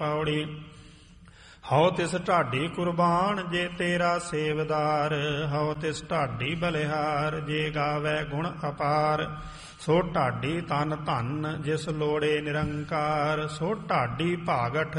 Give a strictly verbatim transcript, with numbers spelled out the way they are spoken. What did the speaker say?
ਪੌੜੀ। ਹਉ ਤਿਸ ਢਾਡੀ ਕੁਰਬਾਨ ਜੇ ਤੇਰਾ ਸੇਵਦਾਰ, ਹਉ ਤਿਸ ਢਾਡੀ ਬਲਿਹਾਰ ਜੇ ਗਾਵੈ ਗੁਣ ਅਪਾਰ। ਸੋ ਢਾਡੀ ਤਨ ਧਨ ਜਿਸ ਲੋੜੇ ਨਿਰੰਕਾਰ, ਸੋ ਢਾਡੀ ਭਾਗਠ